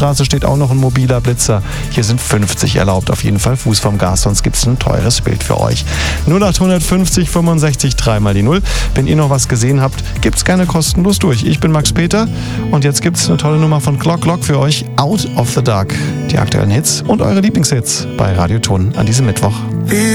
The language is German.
Straße steht auch noch ein mobiler Blitzer. Hier sind 50 erlaubt, auf jeden Fall Fuß vom Gas, sonst gibt es ein teures Bild für euch. 0850 65 3 mal die 0. Wenn ihr noch was gesehen habt, gibt's gerne kostenlos durch. Ich bin Max Peter und jetzt gibt's eine tolle Nummer von Clock für euch, Out of the Dark. Die aktuellen Hits und eure Lieblingshits bei Radio Ton an diesem Mittwoch.